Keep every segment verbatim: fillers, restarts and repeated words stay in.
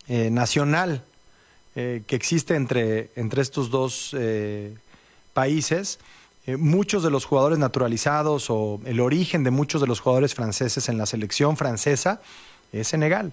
eh, nacional eh, que existe entre, entre estos dos eh, países. Eh, muchos de los jugadores naturalizados o el origen de muchos de los jugadores franceses en la selección francesa es Senegal.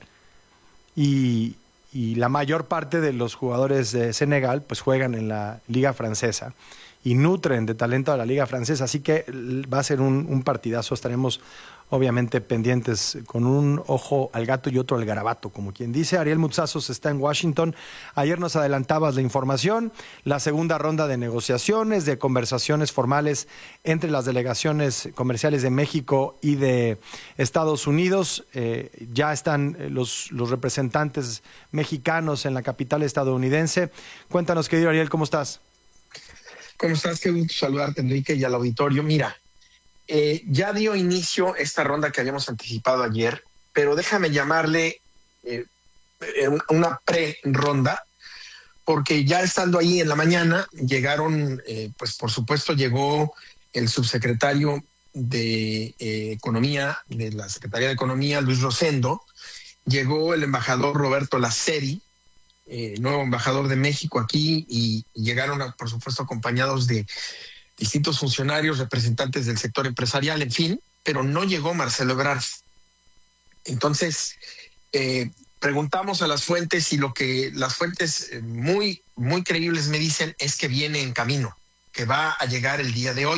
Y, y la mayor parte de los jugadores de Senegal pues juegan en la Liga Francesa y nutren de talento a la Liga Francesa. Así que va a ser un, un partidazo. Estaremos obviamente pendientes con un ojo al gato y otro al garabato, como quien dice. Ariel Mutsazos está en Washington. Ayer nos adelantabas la información, la segunda ronda de negociaciones, de conversaciones formales entre las delegaciones comerciales de México y de Estados Unidos. Eh, ya están los, los representantes mexicanos en la capital estadounidense. Cuéntanos, querido Ariel, ¿cómo estás? ¿Cómo estás? Qué gusto saludarte, Enrique, y al auditorio. Mira, Eh, ya dio inicio esta ronda que habíamos anticipado ayer, pero déjame llamarle eh, una pre-ronda, porque ya estando ahí en la mañana llegaron, eh, pues por supuesto llegó el subsecretario de eh, Economía, de la Secretaría de Economía, Luis Rosendo, llegó el embajador Roberto Laceri, eh, nuevo embajador de México aquí, y, y llegaron, a, por supuesto, acompañados de distintos funcionarios, representantes del sector empresarial, en fin, pero no llegó Marcelo Ebrard. Entonces, eh, preguntamos a las fuentes y lo que las fuentes muy, muy creíbles me dicen es que viene en camino, que va a llegar el día de hoy.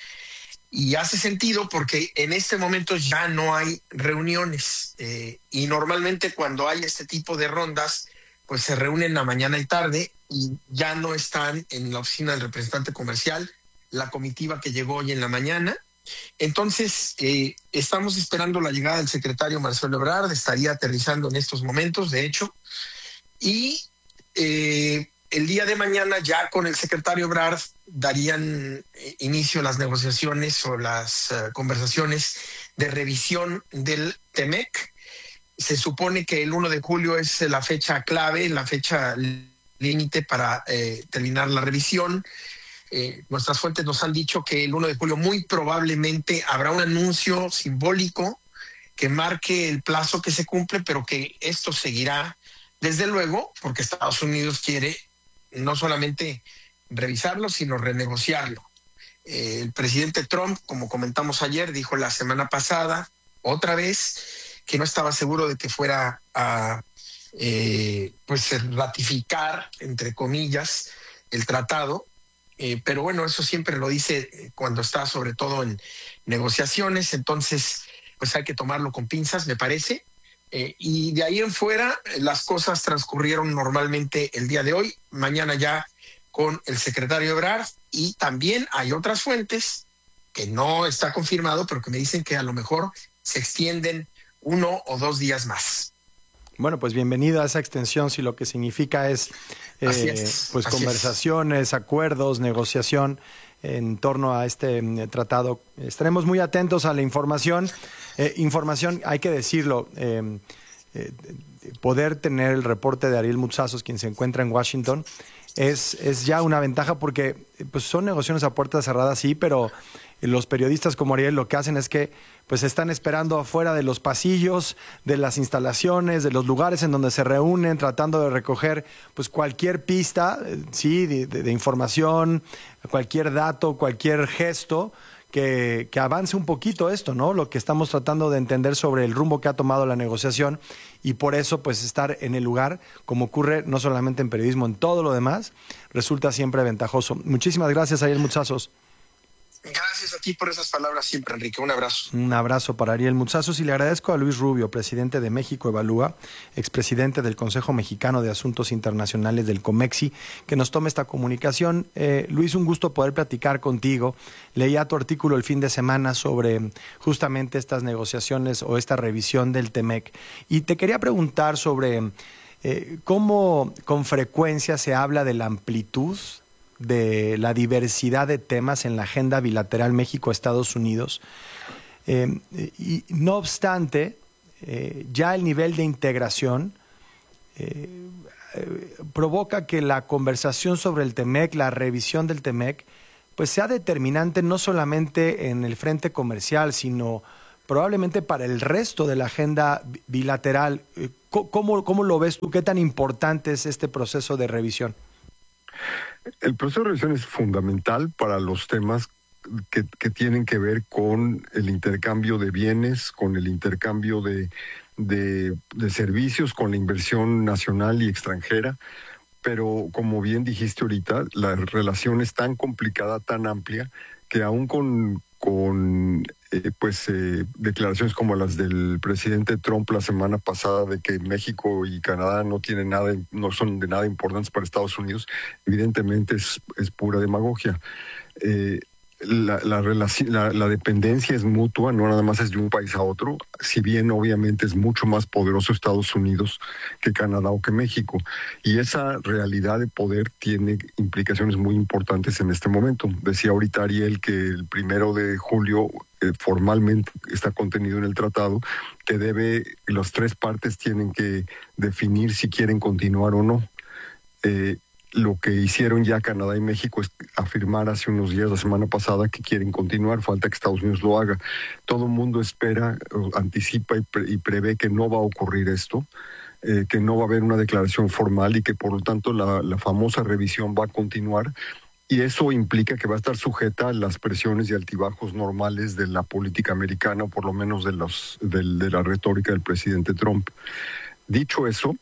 Y hace sentido porque en este momento ya no hay reuniones eh, y normalmente cuando hay este tipo de rondas, pues se reúnen a mañana y tarde y ya no están en la oficina del representante comercial, la comitiva que llegó hoy en la mañana. Entonces, eh, estamos esperando la llegada del secretario Marcelo Ebrard, estaría aterrizando en estos momentos, de hecho, y eh, el día de mañana ya con el secretario Ebrard darían eh, inicio a las negociaciones o las uh, conversaciones de revisión del T-MEC. Se supone que el primero de julio es la fecha clave, la fecha límite para eh, terminar la revisión. Eh, nuestras fuentes nos han dicho que el primero de julio muy probablemente habrá un anuncio simbólico que marque el plazo que se cumple, pero que esto seguirá desde luego porque Estados Unidos quiere no solamente revisarlo, sino renegociarlo. Eh, el presidente Trump, como comentamos ayer, dijo la semana pasada, otra vez, que no estaba seguro de que fuera a eh, pues ratificar, entre comillas, el tratado. Eh, pero bueno, eso siempre lo dice cuando está sobre todo en negociaciones, entonces pues hay que tomarlo con pinzas, me parece. Eh, y de ahí en fuera las cosas transcurrieron normalmente el día de hoy, mañana ya con el secretario Ebrard, y también hay otras fuentes que no está confirmado, pero que me dicen que a lo mejor se extienden uno o dos días más. Bueno, pues bienvenido a esa extensión, si lo que significa es, eh, es pues así conversaciones, es. acuerdos, negociación en torno a este eh, tratado. Estaremos muy atentos a la información. Eh, información, hay que decirlo, eh, eh, poder tener el reporte de Ariel Mutsazos, quien se encuentra en Washington, es, es ya una ventaja porque pues son negociaciones a puertas cerradas, sí, pero los periodistas como Ariel lo que hacen es que pues están esperando afuera de los pasillos, de las instalaciones, de los lugares en donde se reúnen, tratando de recoger pues cualquier pista, sí, de, de, de información, cualquier dato, cualquier gesto que, que avance un poquito esto, ¿no? Lo que estamos tratando de entender sobre el rumbo que ha tomado la negociación, y por eso pues estar en el lugar, como ocurre no solamente en periodismo, en todo lo demás, resulta siempre ventajoso. Muchísimas gracias, Ariel Mutsazos. Gracias a ti por esas palabras siempre, Enrique. Un abrazo. Un abrazo para Ariel Mutsazos, y le agradezco a Luis Rubio, presidente de México Evalúa, expresidente del Consejo Mexicano de Asuntos Internacionales del COMEXI, que nos tome esta comunicación. Eh, Luis, un gusto poder platicar contigo. Leía tu artículo el fin de semana sobre justamente estas negociaciones o esta revisión del T-MEC, y te quería preguntar sobre eh, cómo con frecuencia se habla de la amplitud de la diversidad de temas en la agenda bilateral México-Estados Unidos. Eh, y no obstante, eh, ya el nivel de integración eh, eh, provoca que la conversación sobre el T-MEC, la revisión del T-MEC, pues sea determinante no solamente en el frente comercial, sino probablemente para el resto de la agenda bilateral. ¿Cómo, cómo lo ves tú? ¿Qué tan importante es este proceso de revisión? El proceso de revisión es fundamental para los temas que, que tienen que ver con el intercambio de bienes, con el intercambio de, de, de servicios, con la inversión nacional y extranjera. Pero como bien dijiste ahorita, la relación es tan complicada, tan amplia, que aún con, con eh, pues eh, declaraciones como las del presidente Trump la semana pasada de que México y Canadá no tienen nada, no son de nada importantes para Estados Unidos, evidentemente es, es pura demagogia. Eh, La, la, relación, la, la dependencia es mutua, no nada más es de un país a otro, si bien obviamente es mucho más poderoso Estados Unidos que Canadá o que México. Y esa realidad de poder tiene implicaciones muy importantes en este momento. Decía ahorita Ariel que el primero de julio eh, formalmente está contenido en el tratado, que debe, las tres partes tienen que definir si quieren continuar o no. Eh, Lo que hicieron ya Canadá y México es afirmar hace unos días, la semana pasada, que quieren continuar. Falta que Estados Unidos lo haga. Todo el mundo espera, anticipa y, pre- y prevé que no va a ocurrir esto, eh, que no va a haber una declaración formal y que por lo tanto la, la famosa revisión va a continuar. Y eso implica que va a estar sujeta a las presiones y altibajos normales de la política americana, o por lo menos de, los, de, de la retórica del presidente Trump. Dicho eso,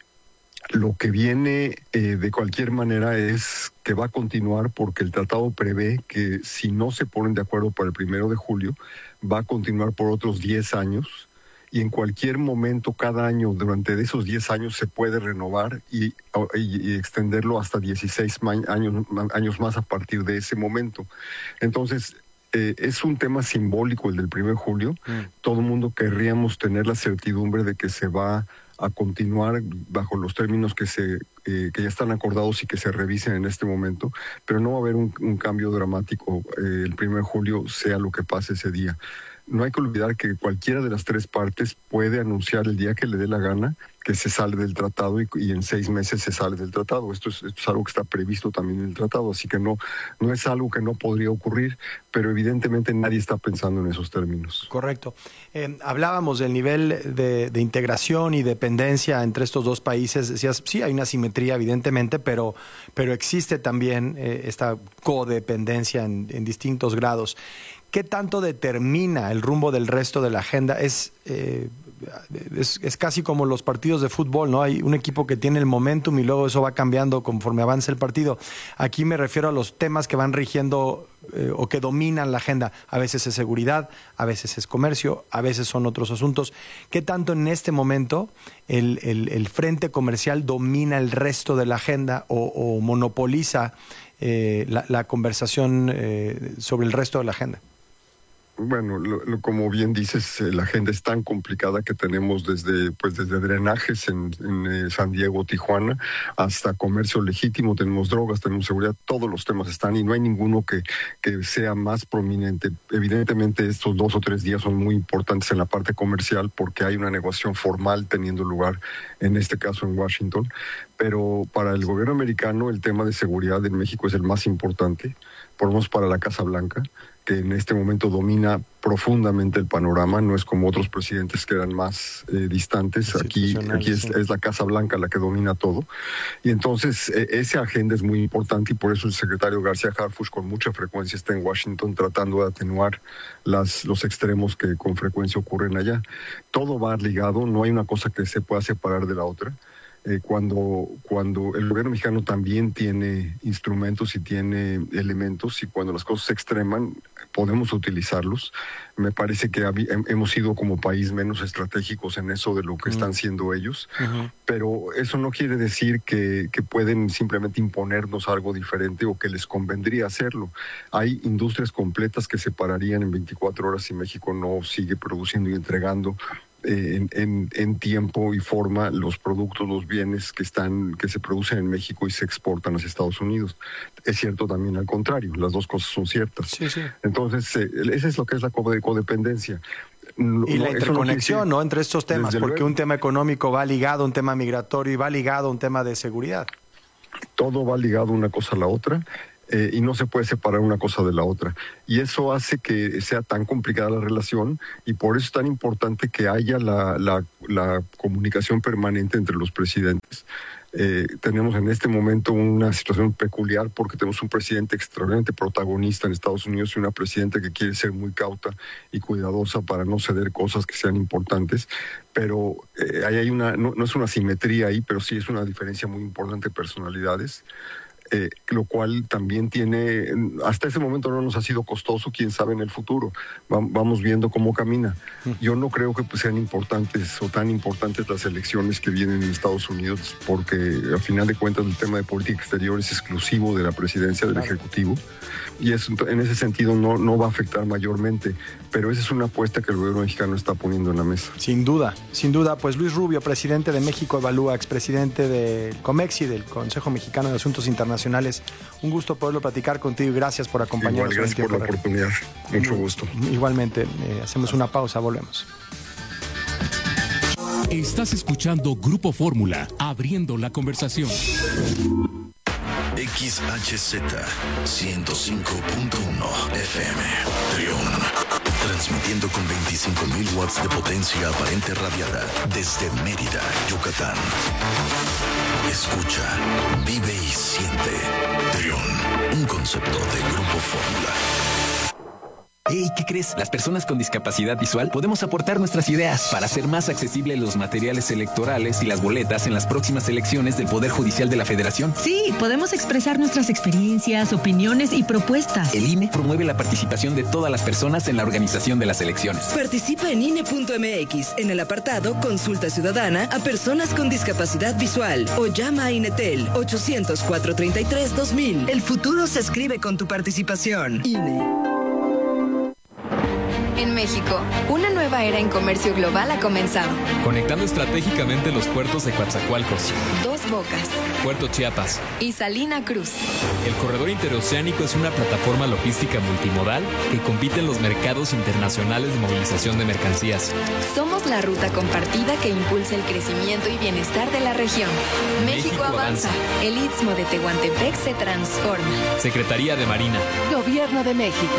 lo que viene eh, de cualquier manera es que va a continuar porque el tratado prevé que si no se ponen de acuerdo para el primero de julio, va a continuar por otros diez años y en cualquier momento, cada año, durante esos diez años se puede renovar y, y, y extenderlo hasta dieciséis años, años más a partir de ese momento. Entonces, eh, es un tema simbólico el del primero de julio. Mm. Todo el mundo querríamos tener la certidumbre de que se va a continuar bajo los términos que se eh, que ya están acordados y que se revisen en este momento, pero no va a haber un, un cambio dramático eh, el primero de julio, sea lo que pase ese día. No hay que olvidar que cualquiera de las tres partes puede anunciar el día que le dé la gana que se sale del tratado y, y en seis meses se sale del tratado. Esto es, esto es algo que está previsto también en el tratado, así que no, no es algo que no podría ocurrir, pero evidentemente nadie está pensando en esos términos. Correcto. Eh, hablábamos del nivel de, de integración y dependencia entre estos dos países. Decías, sí, hay una simetría evidentemente, pero, pero existe también eh, esta codependencia en, en distintos grados. ¿Qué tanto determina el rumbo del resto de la agenda? Es, eh, es, es casi como los partidos de fútbol, ¿no? Hay un equipo que tiene el momentum y luego eso va cambiando conforme avanza el partido. Aquí me refiero a los temas que van rigiendo eh, o que dominan la agenda. A veces es seguridad, a veces es comercio, a veces son otros asuntos. ¿Qué tanto en este momento el, el, el frente comercial domina el resto de la agenda o, o monopoliza eh, la, la conversación eh, sobre el resto de la agenda? Bueno, lo, lo, como bien dices, eh, la agenda es tan complicada que tenemos desde pues desde drenajes en, en eh, San Diego, Tijuana, hasta comercio legítimo, tenemos drogas, tenemos seguridad, todos los temas están y no hay ninguno que, que sea más prominente. Evidentemente estos dos o tres días son muy importantes en la parte comercial porque hay una negociación formal teniendo lugar, en este caso en Washington, pero para el gobierno americano el tema de seguridad en México es el más importante, por lo menos para la Casa Blanca, que en este momento domina profundamente el panorama, no es como otros presidentes que eran más eh, distantes. Aquí, aquí es, sí. es la Casa Blanca la que domina todo. Y entonces eh, esa agenda es muy importante y por eso el secretario García Harfuch con mucha frecuencia está en Washington tratando de atenuar las, los extremos que con frecuencia ocurren allá. Todo va ligado, no hay una cosa que se pueda separar de la otra. Eh, cuando, cuando el gobierno mexicano también tiene instrumentos y tiene elementos y cuando las cosas se extreman podemos utilizarlos. Me parece que hab- hemos sido como país menos estratégicos en eso de lo que uh-huh. están siendo ellos, uh-huh. pero eso no quiere decir que, que pueden simplemente imponernos algo diferente o que les convendría hacerlo. Hay industrias completas que se pararían en veinticuatro horas si México no sigue produciendo y entregando En, en, en tiempo y forma los productos, los bienes que están que se producen en México y se exportan hacia Estados Unidos. Es cierto también al contrario, las dos cosas son ciertas. Sí, sí. Entonces, eh, eso es lo que es la codependencia. No, y la interconexión, ¿no? ¿no? Entre estos temas, porque luego, un tema económico va ligado a un tema migratorio y va ligado a un tema de seguridad. Todo va ligado una cosa a la otra. eh, y no se puede separar una cosa de la otra. Y eso hace que sea tan complicada la relación, y por eso es tan importante que haya la, la, la comunicación permanente entre los presidentes. Eh, tenemos en este momento una situación peculiar porque tenemos un presidente extraordinariamente protagonista en Estados Unidos y una presidenta que quiere ser muy cauta y cuidadosa para no ceder cosas que sean importantes, pero eh, ahí hay una, no, no es una simetría ahí, pero sí es una diferencia muy importante de personalidades. Eh, lo cual también tiene, hasta ese momento no nos ha sido costoso, quién sabe en el futuro, Va, vamos viendo cómo camina. Yo no creo que pues, sean importantes o tan importantes las elecciones que vienen en Estados Unidos, porque al final de cuentas el tema de política exterior es exclusivo de la presidencia, del Ejecutivo, y eso, en ese sentido no, no va a afectar mayormente, pero esa es una apuesta que el gobierno mexicano está poniendo en la mesa. Sin duda, sin duda, pues Luis Rubio, presidente de México Evalúa, expresidente del COMEXI, del Consejo Mexicano de Asuntos Internacionales, un gusto poderlo platicar contigo y gracias por acompañarnos. Igual, gracias por la oportunidad, mucho gusto. Igualmente, eh, hacemos una pausa, volvemos. Estás escuchando Grupo Fórmula, abriendo la conversación. X H Z ciento cinco punto uno F M, Trión, transmitiendo con veinticinco mil watts de potencia aparente radiada desde Mérida, Yucatán. Escucha, vive y siente. Trión, un concepto de Grupo Fórmula. Hey, ¿qué crees? Las personas con discapacidad visual podemos aportar nuestras ideas para hacer más accesibles los materiales electorales y las boletas en las próximas elecciones del Poder Judicial de la Federación. Sí, podemos expresar nuestras experiencias, opiniones y propuestas. El I N E promueve la participación de todas las personas en la organización de las elecciones. Participa en I N E punto M X en el apartado Consulta Ciudadana a personas con discapacidad visual o llama a INETEL ochocientos, cuatrocientos treinta y tres, dos mil. El futuro se escribe con tu participación. I N E. En México, una nueva era en comercio global ha comenzado. Conectando estratégicamente los puertos de Coatzacoalcos, Dos Bocas, Puerto Chiapas y Salina Cruz. El corredor interoceánico es una plataforma logística multimodal que compite en los mercados internacionales de movilización de mercancías. Somos la ruta compartida que impulsa el crecimiento y bienestar de la región. México, México avanza. avanza. El Istmo de Tehuantepec se transforma. Secretaría de Marina. Gobierno de México.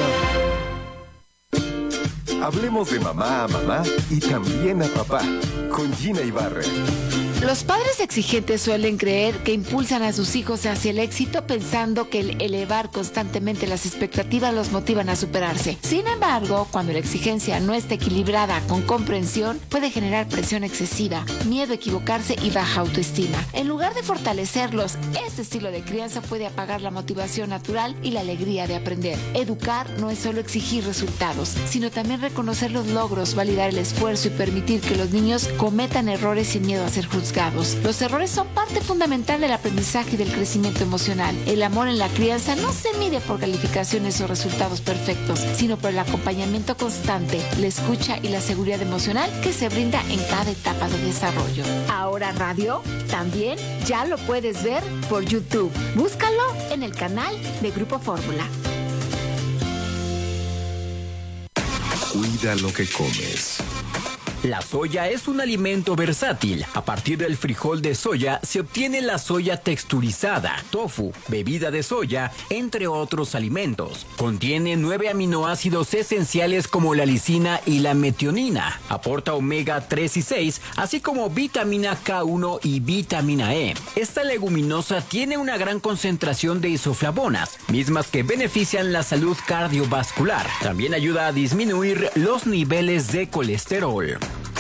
Hablemos de mamá a mamá y también a papá, con Gina Ibarra. Los padres exigentes suelen creer que impulsan a sus hijos hacia el éxito pensando que el elevar constantemente las expectativas los motivan a superarse. Sin embargo, cuando la exigencia no está equilibrada con comprensión, puede generar presión excesiva, miedo a equivocarse y baja autoestima. En lugar de fortalecerlos, este estilo de crianza puede apagar la motivación natural y la alegría de aprender. Educar no es solo exigir resultados, sino también reconocer los logros, validar el esfuerzo y permitir que los niños cometan errores sin miedo a ser juzgados. Los errores son parte fundamental del aprendizaje y del crecimiento emocional. El amor en la crianza no se mide por calificaciones o resultados perfectos, sino por el acompañamiento constante, la escucha y la seguridad emocional que se brinda en cada etapa de desarrollo. Ahora radio también ya lo puedes ver por YouTube. Búscalo en el canal de Grupo Fórmula. Cuida lo que comes. La soya es un alimento versátil. A partir del frijol de soya se obtiene la soya texturizada, tofu, bebida de soya, entre otros alimentos. Contiene nueve aminoácidos esenciales como la lisina y la metionina. Aporta omega tres y seis, así como vitamina K uno y vitamina E. Esta leguminosa tiene una gran concentración de isoflavonas, mismas que benefician la salud cardiovascular. También ayuda a disminuir los niveles de colesterol.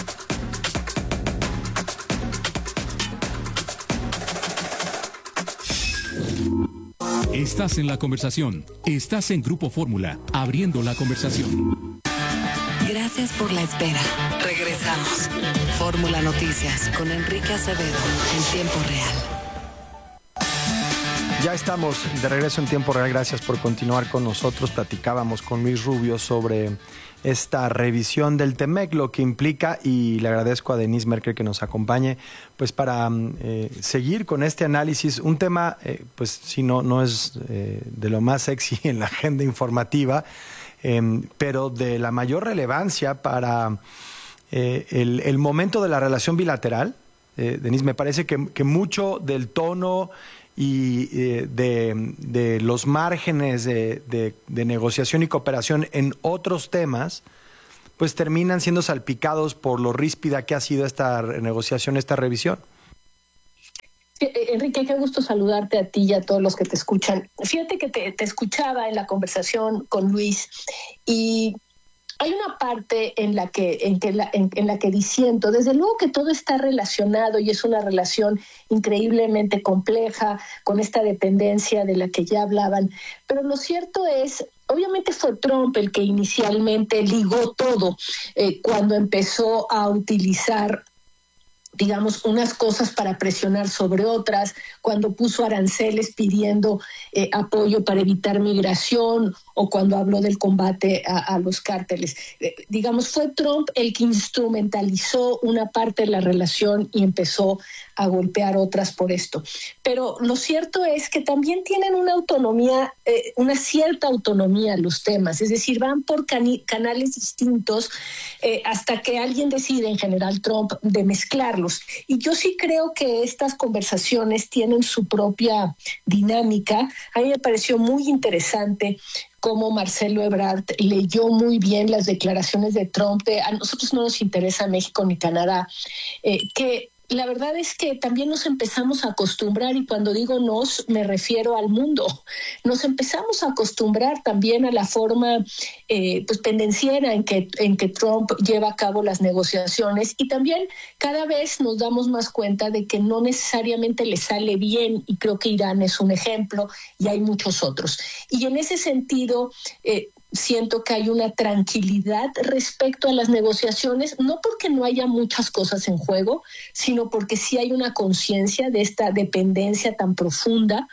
Estás en la conversación. Estás en Grupo Fórmula, abriendo la conversación. Gracias por la espera. Regresamos. Fórmula Noticias con Enrique Acevedo en tiempo real. Ya estamos de regreso en tiempo real. Gracias por continuar con nosotros. Platicábamos con Luis Rubio sobre esta revisión del Temec, lo que implica, y le agradezco a Denise Merker que nos acompañe, pues para eh, seguir con este análisis, un tema, eh, pues si no, no es eh, de lo más sexy en la agenda informativa, eh, pero de la mayor relevancia para eh, el, el momento de la relación bilateral. Eh, Denise, me parece que, que mucho del tono y eh, de, de los márgenes de, de, de negociación y cooperación en otros temas, pues terminan siendo salpicados por lo ríspida que ha sido esta negociación, esta revisión. Enrique, qué gusto saludarte a ti y a todos los que te escuchan. Fíjate que te, te escuchaba en la conversación con Luis y hay una parte en la que en, que la, en, en la que disiento. Desde luego que todo está relacionado y es una relación increíblemente compleja con esta dependencia de la que ya hablaban, pero lo cierto es, obviamente fue Trump el que inicialmente ligó todo eh, cuando empezó a utilizar, digamos, unas cosas para presionar sobre otras, cuando puso aranceles pidiendo eh, apoyo para evitar migración o cuando habló del combate a, a los cárteles. Eh, digamos, fue Trump el que instrumentalizó una parte de la relación y empezó a golpear otras por esto. Pero lo cierto es que también tienen una autonomía, eh, una cierta autonomía los temas, es decir, van por cani- canales distintos eh, hasta que alguien decide, en general Trump, de mezclarlos. Y yo sí creo que estas conversaciones tienen su propia dinámica. A mí me pareció muy interesante cómo Marcelo Ebrard leyó muy bien las declaraciones de Trump de a nosotros no nos interesa México ni Canadá, eh, que la verdad es que también nos empezamos a acostumbrar, y cuando digo nos, me refiero al mundo. Nos empezamos a acostumbrar también a la forma eh, pues pendenciera en que, en que Trump lleva a cabo las negociaciones, y también cada vez nos damos más cuenta de que no necesariamente le sale bien, y creo que Irán es un ejemplo, y hay muchos otros. Y en ese sentido, eh, siento que hay una tranquilidad respecto a las negociaciones, no porque no haya muchas cosas en juego, sino porque sí hay una conciencia de esta dependencia tan profunda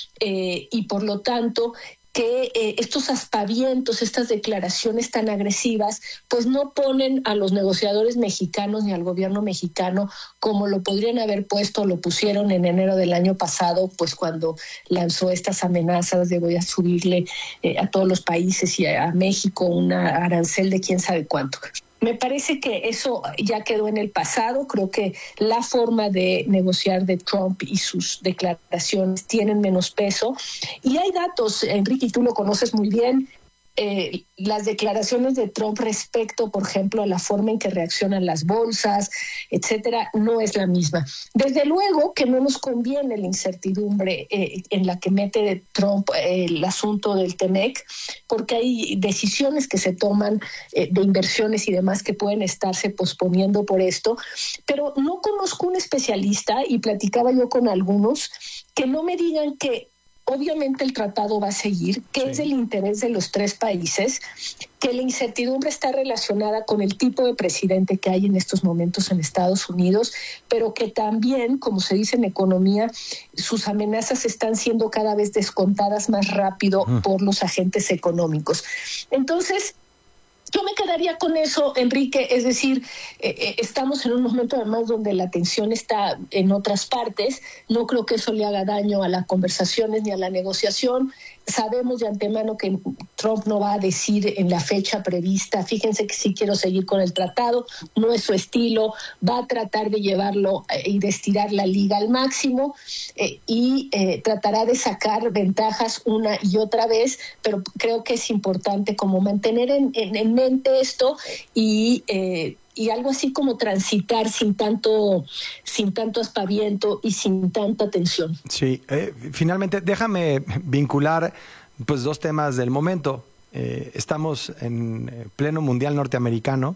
eh, y por lo tanto que eh, estos aspavientos, estas declaraciones tan agresivas, pues no ponen a los negociadores mexicanos ni al gobierno mexicano como lo podrían haber puesto, lo pusieron en enero del año pasado, pues cuando lanzó estas amenazas de voy a subirle eh, a todos los países y a, a México una arancel de quién sabe cuánto. Me parece que eso ya quedó en el pasado. Creo que la forma de negociar de Trump y sus declaraciones tienen menos peso. Y hay datos, Enrique, y tú lo conoces muy bien, eh, las declaraciones de Trump respecto, por ejemplo, a la forma en que reaccionan las bolsas, etcétera, no es la misma. Desde luego que no nos conviene la incertidumbre eh, en la que mete Trump eh, el asunto del T-MEC, porque hay decisiones que se toman eh, de inversiones y demás que pueden estarse posponiendo por esto, pero no conozco un especialista, y platicaba yo con algunos, que no me digan que obviamente el tratado va a seguir, que sí. Es del interés de los tres países, que la incertidumbre está relacionada con el tipo de presidente que hay en estos momentos en Estados Unidos, pero que también, como se dice en economía, sus amenazas están siendo cada vez descontadas más rápido uh-huh. por los agentes económicos. Entonces, yo me quedaría con eso, Enrique, es decir, eh, eh, estamos en un momento además donde la atención está en otras partes, no creo que eso le haga daño a las conversaciones ni a la negociación. Sabemos de antemano que Trump no va a decir en la fecha prevista, fíjense que sí quiero seguir con el tratado, no es su estilo, va a tratar de llevarlo y de estirar la liga al máximo eh, y eh, tratará de sacar ventajas una y otra vez, pero creo que es importante como mantener en, en, en mente esto y... Eh, y algo así como transitar sin tanto sin tanto aspaviento y sin tanta tensión. Sí, eh, finalmente déjame vincular pues dos temas del momento. Eh, estamos en pleno mundial norteamericano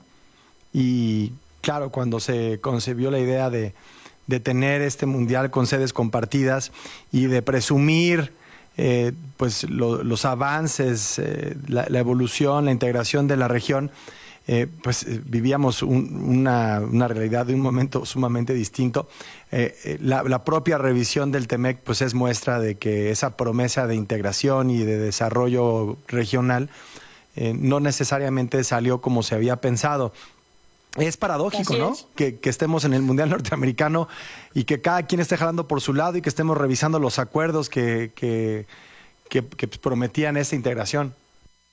y claro, cuando se concebió la idea de, de tener este mundial con sedes compartidas y de presumir eh, pues lo, los avances, eh, la, la evolución, la integración de la región, Eh, pues eh, vivíamos un, una, una realidad de un momento sumamente distinto. Eh, eh, la, la propia revisión del T-MEC pues es muestra de que esa promesa de integración y de desarrollo regional eh, no necesariamente salió como se había pensado. Es paradójico, ¿no? Que, que estemos en el Mundial Norteamericano y que cada quien esté jalando por su lado y que estemos revisando los acuerdos que, que, que, que prometían esta integración.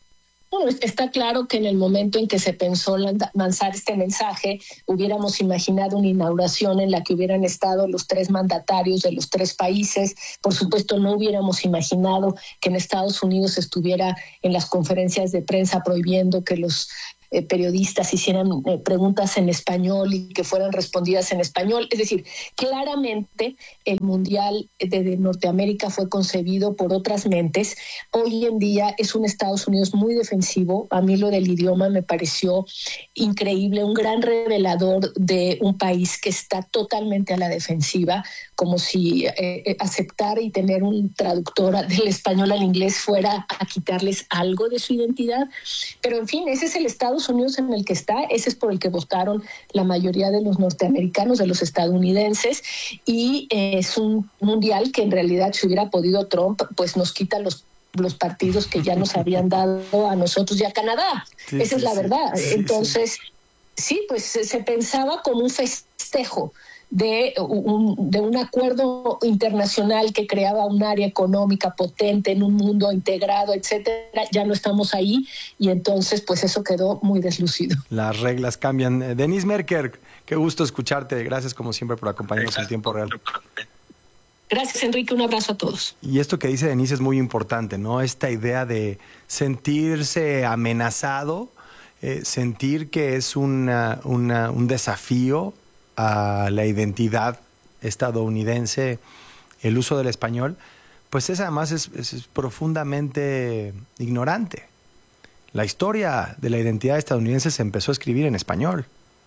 Bueno, está claro que en el momento en que se pensó lanzar este mensaje, hubiéramos imaginado una inauguración en la que hubieran estado los tres mandatarios de los tres países. Por supuesto, no hubiéramos imaginado que en Estados Unidos estuviera en las conferencias de prensa prohibiendo que los Eh, periodistas hicieran eh, preguntas en español y que fueran respondidas en español. Es decir, claramente el Mundial de, de Norteamérica fue concebido por otras mentes. Hoy en día es un Estados Unidos muy defensivo. A mí lo del idioma me pareció increíble, un gran revelador de un país que está totalmente a la defensiva, como si eh, aceptar y tener un traductor del español al inglés fuera a quitarles algo de su identidad. Pero en fin, ese es el Estados Unidos en el que está, ese es por el que votaron la mayoría de los norteamericanos, de los estadounidenses, y eh, es un mundial que en realidad, si hubiera podido Trump, pues nos quita los los partidos que ya nos habían dado a nosotros y a Canadá. Sí, esa sí, es la sí, verdad. Sí, Entonces, sí, sí pues se, se pensaba como un festejo de un, de un acuerdo internacional que creaba un área económica potente en un mundo integrado, etcétera. Ya no estamos ahí y entonces pues eso quedó muy deslucido. Las reglas cambian. Denise Merker, qué gusto escucharte. Gracias como siempre por acompañarnos en tiempo real. Gracias, Enrique. Un abrazo a todos. Y esto que dice Denise es muy importante, ¿no? Esta idea de sentirse amenazado, eh, sentir que es una, una, un desafío a la identidad estadounidense, el uso del español, pues esa además es, es, es profundamente ignorante. La historia de la identidad estadounidense se empezó a escribir en español.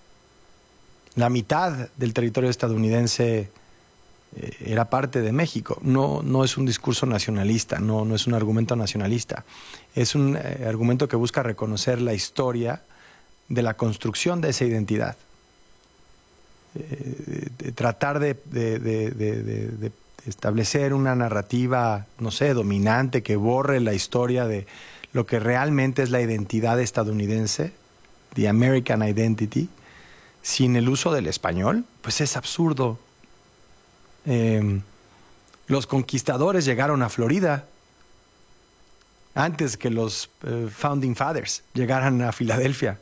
La mitad del territorio estadounidense eh, era parte de México. No, no es un discurso nacionalista, no, no es un argumento nacionalista. Es un eh, argumento que busca reconocer la historia de la construcción de esa identidad. Eh, de tratar de, de, de, de, de, de establecer una narrativa, no sé, dominante, que borre la historia de lo que realmente es la identidad estadounidense, the American identity, sin el uso del español, pues es absurdo. Eh, los conquistadores llegaron a Florida antes que los eh, Founding Fathers llegaran a Filadelfia,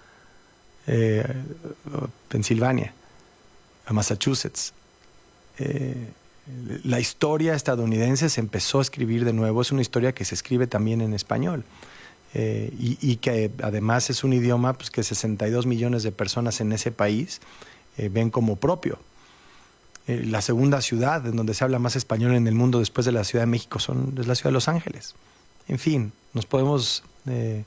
eh, Pensilvania, a Massachusetts. Eh, la historia estadounidense se empezó a escribir de nuevo, es una historia que se escribe también en español, eh, y, y que además es un idioma pues, que sesenta y dos millones de personas en ese país eh, ven como propio. Eh, la segunda ciudad en donde se habla más español en el mundo después de la Ciudad de México son, es la ciudad de Los Ángeles. En fin, nos podemos... Eh,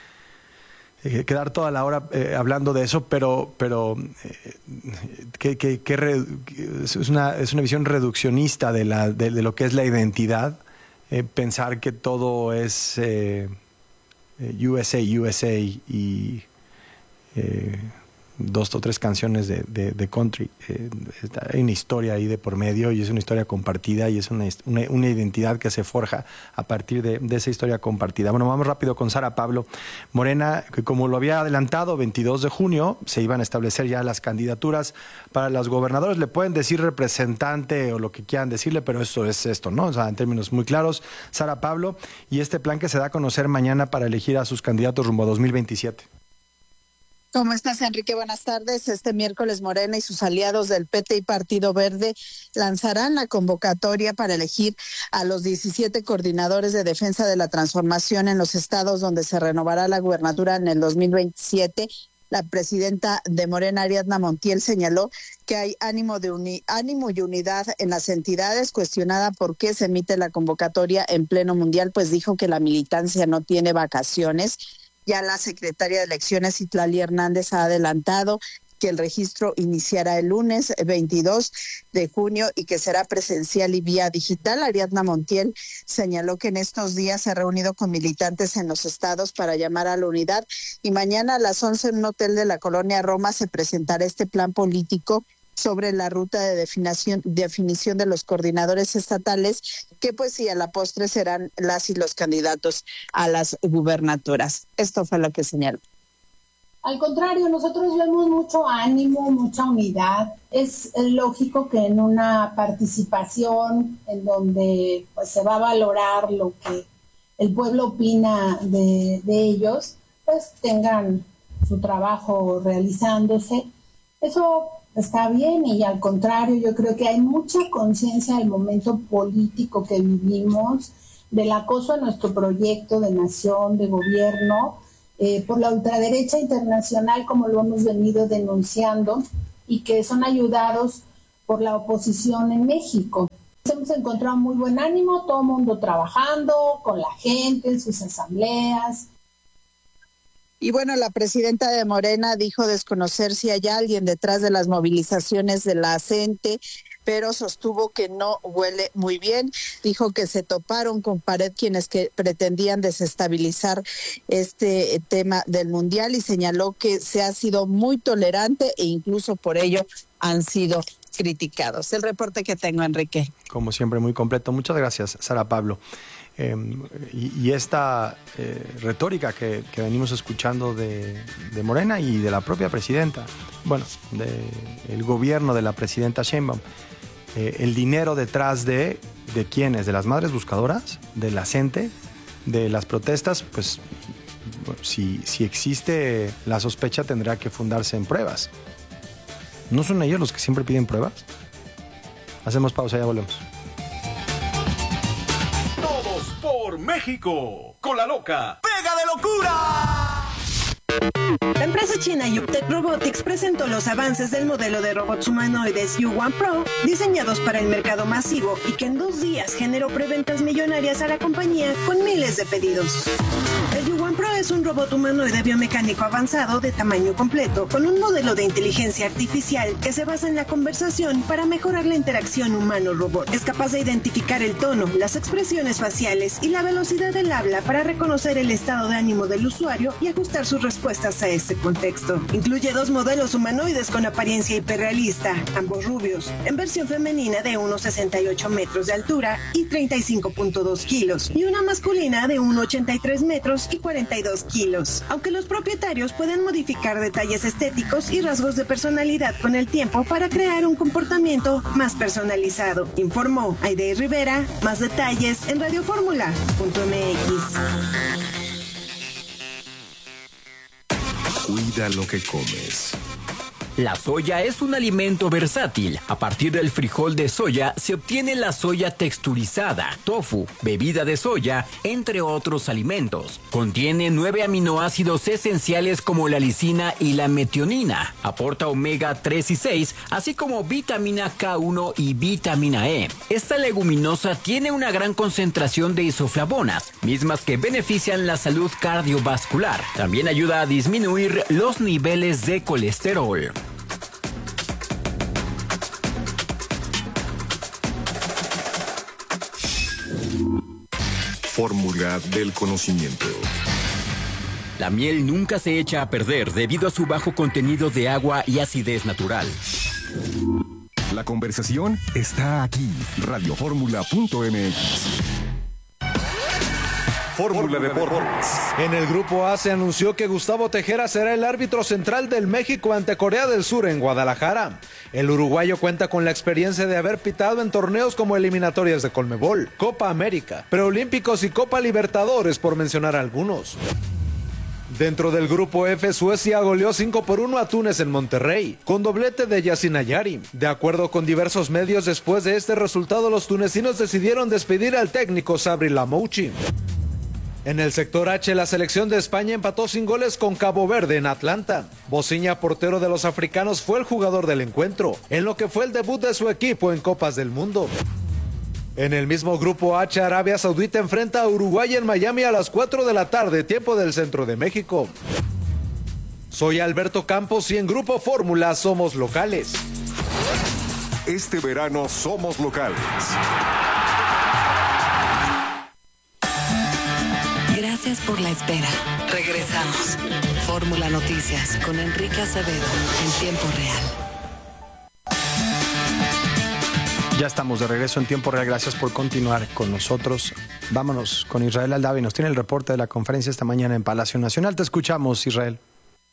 Eh, quedar toda la hora eh, hablando de eso, pero, pero eh, que, que, que re, es, una, es una visión reduccionista de, la, de, de lo que es la identidad, eh, pensar que todo es eh, U S A, U S A y eh, dos o tres canciones de, de, de country. Eh, hay una historia ahí de por medio y es una historia compartida y es una, una, una identidad que se forja a partir de, de esa historia compartida. Bueno, vamos rápido con Sara Pablo. Morena, que como lo había adelantado, veintidós de junio se iban a establecer ya las candidaturas para los gobernadores. Le pueden decir representante o lo que quieran decirle, pero eso es esto, ¿no? O sea, en términos muy claros, Sara Pablo, y este plan que se da a conocer mañana para elegir a sus candidatos rumbo a dos mil veintisiete. ¿Cómo estás, Enrique? Buenas tardes. Este miércoles Morena y sus aliados del P T y Partido Verde lanzarán la convocatoria para elegir a los diecisiete coordinadores de defensa de la transformación en los estados donde se renovará la gubernatura en el dos mil veintisiete. La presidenta de Morena, Ariadna Montiel, señaló que hay ánimo, de uni- ánimo y unidad en las entidades. Cuestionada por qué se emite la convocatoria en pleno mundial, pues dijo que la militancia no tiene vacaciones. Ya la secretaria de Elecciones, Citlali Hernández, ha adelantado que el registro iniciará el lunes veintidós de junio y que será presencial y vía digital. Ariadna Montiel señaló que en estos días se ha reunido con militantes en los estados para llamar a la unidad y mañana a las once en un hotel de la colonia Roma se presentará este plan político sobre la ruta de definición, definición de los coordinadores estatales, que pues sí, a la postre serán las y los candidatos a las gubernaturas. Esto fue lo que señaló. Al contrario, nosotros vemos mucho ánimo, mucha unidad. Es lógico que en una participación en donde pues se va a valorar lo que el pueblo opina de, de ellos, pues tengan su trabajo realizándose. Eso está bien, y al contrario, yo creo que hay mucha conciencia del momento político que vivimos, del acoso a nuestro proyecto de nación, de gobierno, eh, por la ultraderecha internacional, como lo hemos venido denunciando, y que son ayudados por la oposición en México. Hemos encontrado muy buen ánimo, todo el mundo trabajando con la gente en sus asambleas. Y bueno, la presidenta de Morena dijo desconocer si hay alguien detrás de las movilizaciones de la C E N T E, pero sostuvo que no huele muy bien. Dijo que se toparon con pared quienes que pretendían desestabilizar este tema del Mundial, y señaló que se ha sido muy tolerante e incluso por ello han sido criticados. El reporte que tengo, Enrique. Como siempre, muy completo. Muchas gracias, Sara Pablo. Eh, y, y esta eh, retórica que, que venimos escuchando de, de Morena y de la propia presidenta, bueno, del gobierno de la presidenta Sheinbaum, eh, el dinero detrás de, ¿de quiénes? ¿De las madres buscadoras? ¿De la C E N T E? ¿De las protestas? Pues bueno, si, si existe la sospecha, tendrá que fundarse en pruebas. ¿No son ellos los que siempre piden pruebas? Hacemos pausa y ya volvemos. Por México, con la loca ¡Pega de Locura! La empresa china Yuptec Robotics presentó los avances del modelo de robots humanoides U uno Pro, diseñados para el mercado masivo y que en dos días generó preventas millonarias a la compañía con miles de pedidos. El U uno Pro es un robot humanoide biomecánico avanzado de tamaño completo, con un modelo de inteligencia artificial que se basa en la conversación para mejorar la interacción humano-robot. Es capaz de identificar el tono, las expresiones faciales y la velocidad del habla para reconocer el estado de ánimo del usuario y ajustar sus respuestas a este contexto. Incluye dos modelos humanoides con apariencia hiperrealista, ambos rubios, en versión femenina de uno coma sesenta y ocho metros de altura y treinta y cinco punto dos kilos, y una masculina de uno coma ochenta y tres metros y cuarenta y dos kilos. Aunque los propietarios pueden modificar detalles estéticos y rasgos de personalidad con el tiempo para crear un comportamiento más personalizado, informó Aide Rivera. Más detalles en radio fórmula punto m x. Cuida lo que comes. La soya es un alimento versátil. A partir del frijol de soya se obtiene la soya texturizada, tofu, bebida de soya, entre otros alimentos. Contiene nueve aminoácidos esenciales como la lisina y la metionina. Aporta omega tres y seis, así como vitamina K uno y vitamina E. Esta leguminosa tiene una gran concentración de isoflavonas, mismas que benefician la salud cardiovascular. También ayuda a disminuir los niveles de colesterol. Fórmula del conocimiento. La miel nunca se echa a perder debido a su bajo contenido de agua y acidez natural. La conversación está aquí. radio fórmula punto m x. Fórmula Deportes. En el Grupo A se anunció que Gustavo Tejera será el árbitro central del México ante Corea del Sur en Guadalajara. El uruguayo cuenta con la experiencia de haber pitado en torneos como eliminatorias de Conmebol, Copa América, Preolímpicos y Copa Libertadores, por mencionar algunos. Dentro del Grupo F, Suecia goleó cinco por uno a Túnez en Monterrey, con doblete de Yacine Ayari. De acuerdo con diversos medios, después de este resultado, los tunecinos decidieron despedir al técnico Sabri Lamouchi. En el sector H, la selección de España empató sin goles con Cabo Verde en Atlanta. Bociña, portero de los africanos, fue el jugador del encuentro, en lo que fue el debut de su equipo en Copas del Mundo. En el mismo Grupo H, Arabia Saudita enfrenta a Uruguay en Miami a las cuatro de la tarde, tiempo del centro de México. Soy Alberto Campos y en Grupo Fórmula somos locales. Este verano somos locales. Gracias por la espera. Regresamos. Fórmula Noticias con Enrique Acevedo en tiempo real. Ya estamos de regreso en tiempo real. Gracias por continuar con nosotros. Vámonos con Israel Aldavi. Nos tiene el reporte de la conferencia esta mañana en Palacio Nacional. Te escuchamos, Israel.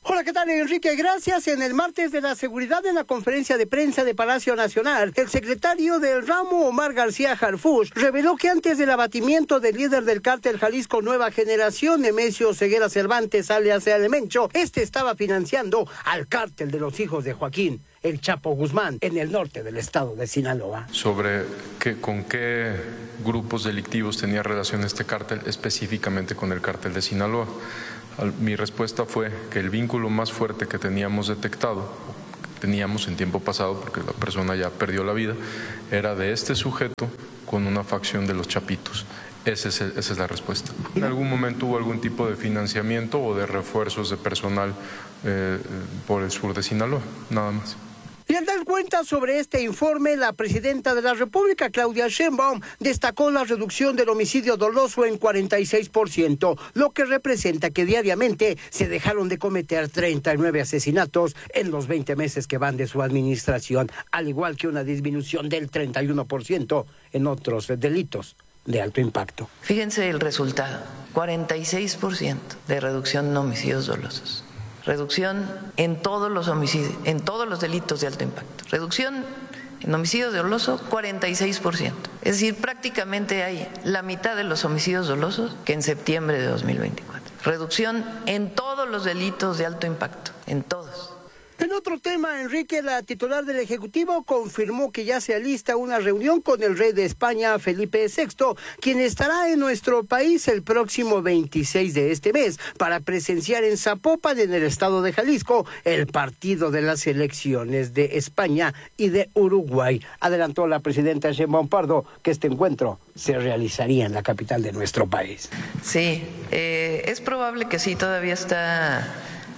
Hola, ¿qué tal, Enrique? Gracias. En el martes de la seguridad, en la conferencia de prensa de Palacio Nacional, el secretario del ramo, Omar García Harfuch, reveló que antes del abatimiento del líder del cártel Jalisco Nueva Generación, Nemesio Ceguera Cervantes, alias El Mencho, este estaba financiando al cártel de los hijos de Joaquín, el Chapo Guzmán, en el norte del estado de Sinaloa. Sobre qué, con qué grupos delictivos tenía relación este cártel, específicamente con el cártel de Sinaloa. Mi respuesta fue que el vínculo más fuerte que teníamos detectado, teníamos en tiempo pasado, porque la persona ya perdió la vida, era de este sujeto con una facción de los Chapitos. Ese es el, esa es la respuesta. ¿En algún momento hubo algún tipo de financiamiento o de refuerzos de personal eh, por el sur de Sinaloa? Nada más. Y al dar cuenta sobre este informe, la presidenta de la República, Claudia Sheinbaum, destacó la reducción del homicidio doloso en cuarenta y seis por ciento, lo que representa que diariamente se dejaron de cometer treinta y nueve asesinatos en los veinte meses que van de su administración, al igual que una disminución del treinta y uno por ciento en otros delitos de alto impacto. Fíjense el resultado, cuarenta y seis por ciento de reducción en homicidios dolosos. Reducción en todos los homicidios, en todos los delitos de alto impacto. Reducción en homicidios dolosos, cuarenta y seis por ciento. Es decir, prácticamente hay la mitad de los homicidios dolosos que en septiembre de dos mil veinticuatro. Reducción en todos los delitos de alto impacto, en todos. En otro tema, Enrique, la titular del Ejecutivo confirmó que ya se alista una reunión con el rey de España, Felipe sexto, quien estará en nuestro país el próximo veintiséis de este mes para presenciar en Zapopan, en el estado de Jalisco, el partido de las elecciones de España y de Uruguay. Adelantó la presidenta Sheinbaum Pardo que este encuentro se realizaría en la capital de nuestro país. Sí, eh, es probable que sí, todavía está...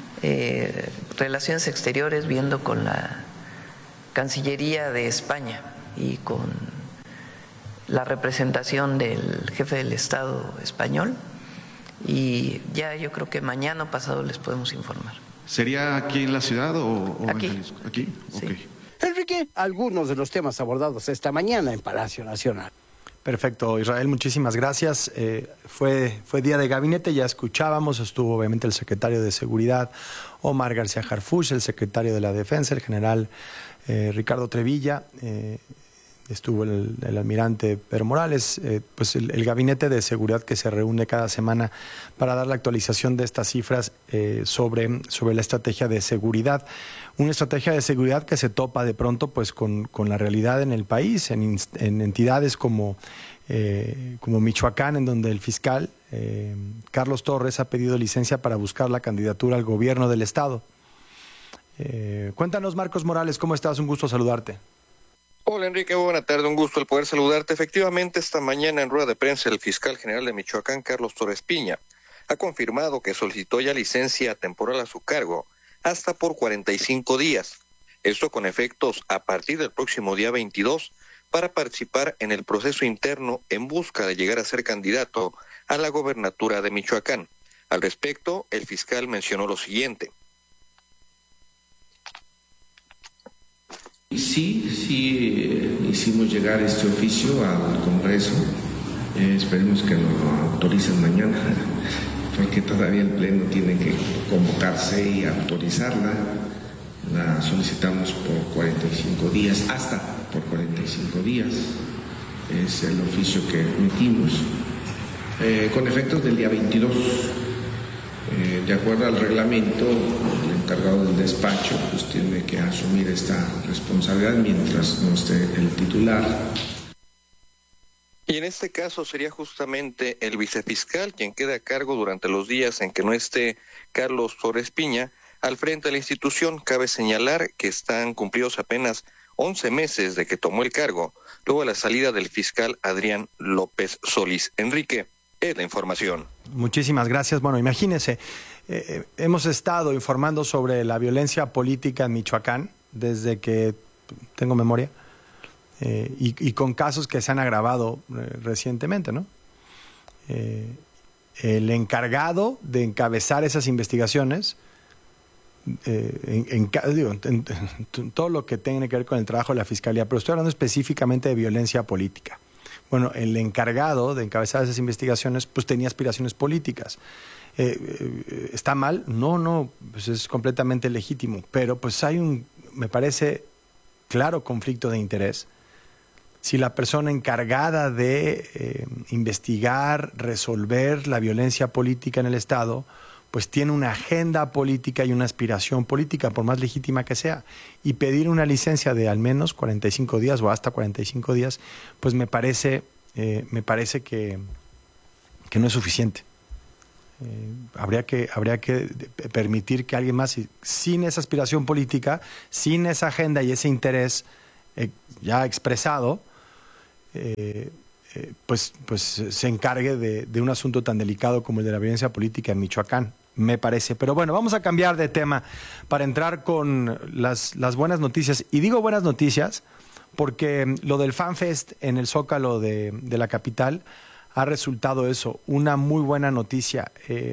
Eh, Relaciones Exteriores viendo con la Cancillería de España y con la representación del jefe del Estado español, y ya yo creo que mañana o pasado les podemos informar. ¿Sería aquí en la ciudad o, o aquí? En Jalisco? ¿Aquí? Sí. Okay. Enrique, algunos de los temas abordados esta mañana en Palacio Nacional. Perfecto, Israel, muchísimas gracias. Eh, fue, fue día de gabinete, ya escuchábamos, estuvo obviamente el secretario de Seguridad, Omar García Harfuch, el secretario de la Defensa, el general eh, Ricardo Trevilla, eh, estuvo el, el almirante Pedro Morales, eh, pues el, el gabinete de seguridad que se reúne cada semana para dar la actualización de estas cifras eh, sobre, sobre la estrategia de seguridad. Una estrategia de seguridad que se topa de pronto pues con, con la realidad en el país, en, en entidades como, eh, como Michoacán, en donde el fiscal eh, Carlos Torres ha pedido licencia para buscar la candidatura al gobierno del estado. Eh, cuéntanos, Marcos Morales, ¿cómo estás? Un gusto saludarte. Hola Enrique, buena tarde, un gusto el poder saludarte. Efectivamente, esta mañana en rueda de prensa el fiscal general de Michoacán, Carlos Torres Piña, ha confirmado que solicitó ya licencia temporal a su cargo hasta por cuarenta y cinco días. Esto con efectos a partir del próximo día veintidós para participar en el proceso interno en busca de llegar a ser candidato a la gobernatura de Michoacán. Al respecto, el fiscal mencionó lo siguiente. Sí, sí, eh, hicimos llegar este oficio al Congreso. Eh, esperemos que lo autoricen mañana, porque todavía el Pleno tiene que convocarse y autorizarla. La solicitamos por cuarenta y cinco días, hasta por cuarenta y cinco días. Es el oficio que emitimos, eh, con efectos del día veintidós. Eh, de acuerdo al reglamento, el encargado del despacho pues tiene que asumir esta responsabilidad mientras no esté el titular. Y en este caso sería justamente el vicefiscal quien queda a cargo durante los días en que no esté Carlos Torres Piña al frente de la institución. Cabe señalar que están cumplidos apenas once meses de que tomó el cargo, luego de la salida del fiscal Adrián López Solís. Enrique, es la información. Muchísimas gracias. Bueno, imagínense, eh, hemos estado informando sobre la violencia política en Michoacán desde que tengo memoria, eh, y, y con casos que se han agravado eh, recientemente, ¿no? Eh, el encargado de encabezar esas investigaciones, eh, en, en, digo, en, en todo lo que tiene que ver con el trabajo de la Fiscalía, pero estoy hablando específicamente de violencia política. Bueno, el encargado de encabezar esas investigaciones pues tenía aspiraciones políticas. Eh, eh, ¿Está mal? No, no, pues es completamente legítimo, pero pues hay un, me parece, claro conflicto de interés. Si la persona encargada de eh, investigar, resolver la violencia política en el Estado, pues tiene una agenda política y una aspiración política, por más legítima que sea, y pedir una licencia de al menos cuarenta y cinco días o hasta cuarenta y cinco días, pues me parece, eh, me parece que, que no es suficiente. Eh, habría que, habría que permitir que alguien más, sin esa aspiración política, sin esa agenda y ese interés eh, ya expresado, eh, eh, pues, pues se encargue de, de un asunto tan delicado como el de la violencia política en Michoacán, me parece. Pero bueno, vamos a cambiar de tema para entrar con las, las buenas noticias. Y digo buenas noticias porque lo del FanFest en el Zócalo de, de la capital ha resultado eso, una muy buena noticia. Eh,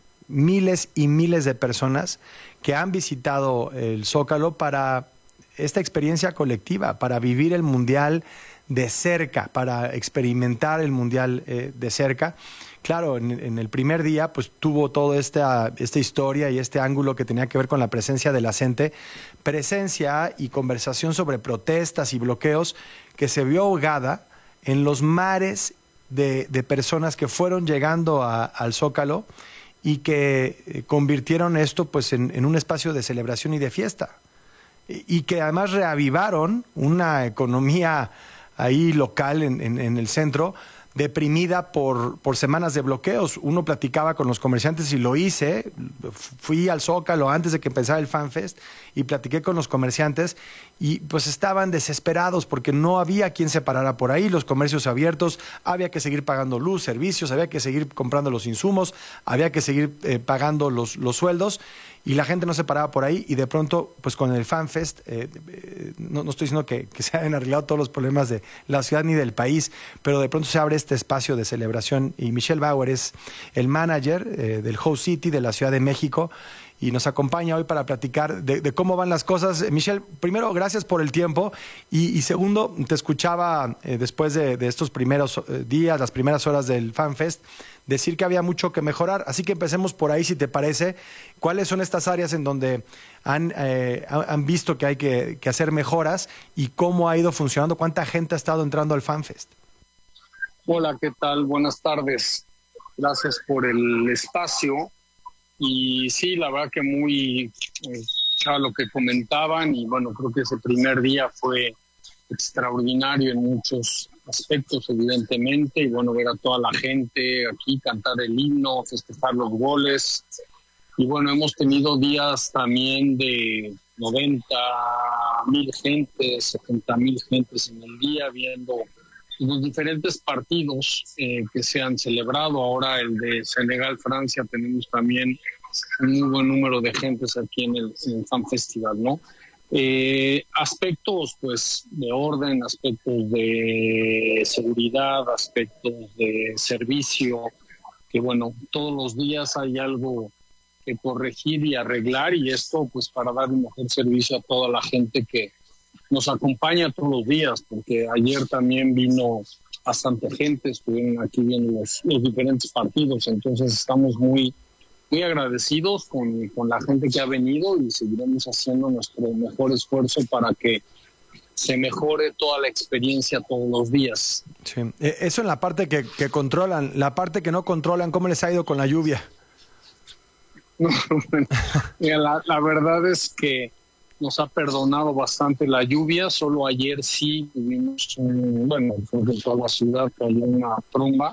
miles y miles de personas que han visitado el Zócalo para esta experiencia colectiva, para vivir el Mundial de cerca, para experimentar el Mundial eh, de cerca. Claro, en, en el primer día pues tuvo toda esta, esta historia y este ángulo que tenía que ver con la presencia de la gente, presencia y conversación sobre protestas y bloqueos que se vio ahogada en los mares de, de personas que fueron llegando a, al Zócalo y que eh, convirtieron esto pues en, en un espacio de celebración y de fiesta. Y, y que además reavivaron una economía ahí local en, en, en el centro, deprimida por, por semanas de bloqueos. Uno platicaba con los comerciantes y lo hice, fui al Zócalo antes de que empezara el FanFest y platiqué con los comerciantes y pues estaban desesperados porque no había quien se parara por ahí, los comercios abiertos, había que seguir pagando luz, servicios, había que seguir comprando los insumos, había que seguir eh, pagando los, los sueldos y la gente no se paraba por ahí y de pronto, pues con el FanFest, eh, eh, no, no estoy diciendo que, que se hayan arreglado todos los problemas de la ciudad ni del país, pero de pronto se abre este espacio de celebración y Michelle Bauer es el manager eh, del Host City de la Ciudad de México y nos acompaña hoy para platicar de, de cómo van las cosas. Michelle, primero, gracias por el tiempo y, y segundo, te escuchaba eh, después de, de estos primeros eh, días, las primeras horas del FanFest, decir que había mucho que mejorar. Así que empecemos por ahí, si te parece. ¿Cuáles son estas áreas en donde han, eh, han visto que hay que, que hacer mejoras y cómo ha ido funcionando? ¿Cuánta gente ha estado entrando al FanFest? Hola, ¿qué tal? Buenas tardes. Gracias por el espacio. Y sí, la verdad que muy eh, a lo que comentaban y bueno, creo que ese primer día fue extraordinario en muchos aspectos, evidentemente, y bueno, ver a toda la gente aquí cantar el himno, festejar los goles. Y bueno, hemos tenido días también de noventa mil gentes, setenta mil gentes en el día viendo los diferentes partidos eh, que se han celebrado. Ahora el de Senegal-Francia, tenemos también un muy buen número de gentes aquí en el, en el Fan Festival, ¿no? Eh, aspectos pues de orden, aspectos de seguridad, aspectos de servicio, que bueno, todos los días hay algo que corregir y arreglar, y esto pues para dar un mejor servicio a toda la gente que nos acompaña todos los días, porque ayer también vino bastante gente, estuvieron aquí viendo los, los diferentes partidos, entonces estamos muy muy agradecidos con, con la gente que ha venido y seguiremos haciendo nuestro mejor esfuerzo para que se mejore toda la experiencia todos los días. Sí. Eso en la parte que, que controlan, la parte que no controlan, ¿cómo les ha ido con la lluvia? No, bueno, mira, la, la verdad es que nos ha perdonado bastante la lluvia. Solo ayer sí tuvimos, un, bueno, porque en toda la ciudad cayó una tromba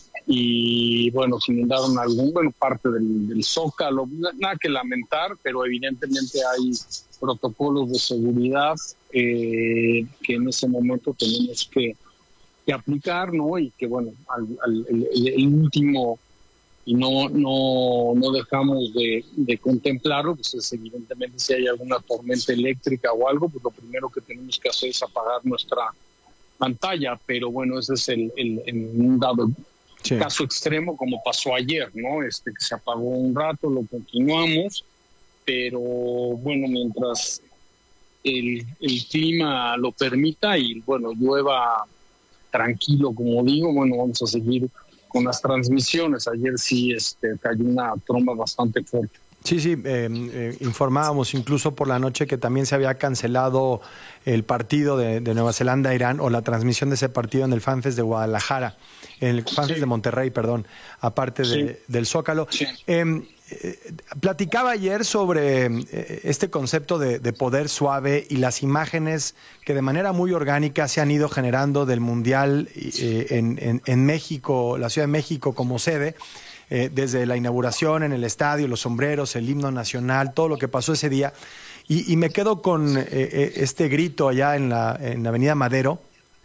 y bueno, se inundaron algún, bueno, parte del, del Zócalo, nada que lamentar, pero evidentemente hay protocolos de seguridad eh, que en ese momento tenemos que, que aplicar, ¿no? Y que bueno, al, al, el, el último, y no, no, no dejamos de, de contemplarlo, pues es evidentemente si hay alguna tormenta eléctrica o algo, pues lo primero que tenemos que hacer es apagar nuestra pantalla, pero bueno, ese es el, el, el un dado sí. caso extremo como pasó ayer, ¿no? Este que se apagó un rato, lo continuamos, pero bueno, mientras el, el clima lo permita y bueno, llueva tranquilo, como digo, bueno, vamos a seguir con las transmisiones. Ayer sí este, cayó una tromba bastante fuerte. Sí, sí, eh, eh, informábamos incluso por la noche que también se había cancelado el partido de, de Nueva Zelanda-Irán o la transmisión de ese partido en el FanFest de Guadalajara, en el FanFest sí. de Monterrey, perdón, aparte de, sí. del Zócalo. Sí. Eh, eh, platicaba ayer sobre eh, este concepto de, de poder suave y las imágenes que de manera muy orgánica se han ido generando del Mundial eh, en, en, en México, la Ciudad de México como sede. Eh, desde la inauguración en el estadio, los sombreros, el himno nacional, todo lo que pasó ese día. Y, y me quedo con eh, eh, este grito allá en la, en la Avenida Madero